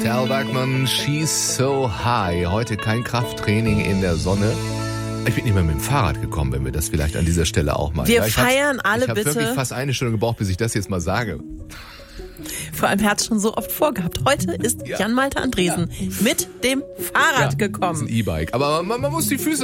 Al Bergman, She's So High. Heute kein Krafttraining in der Sonne. Ich bin nicht mehr mit dem Fahrrad gekommen, wenn wir das vielleicht an dieser Stelle auch mal. Wir feiern alle bitte. Ich habe wirklich fast eine Stunde gebraucht, bis ich das jetzt mal sage. Vor allem, er hat es schon so oft vorgehabt. Heute ist Jan Malte Andresen mit dem Fahrrad gekommen. Das ist ein E-Bike. Aber man muss die Füße